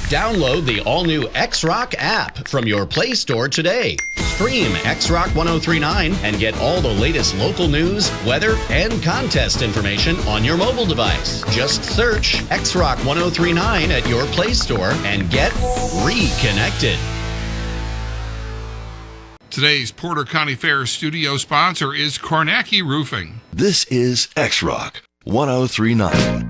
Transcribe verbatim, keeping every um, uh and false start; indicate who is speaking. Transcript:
Speaker 1: Download the all-new X-Rock app from your Play Store today. Stream X-Rock ten thirty-nine and get all the latest local news, weather, and contest information on your mobile device. Just search X-Rock ten thirty-nine at your Play Store and get reconnected.
Speaker 2: Today's Porter County Fair studio sponsor is Kornacki Roofing.
Speaker 3: This is X-Rock ten thirty-nine.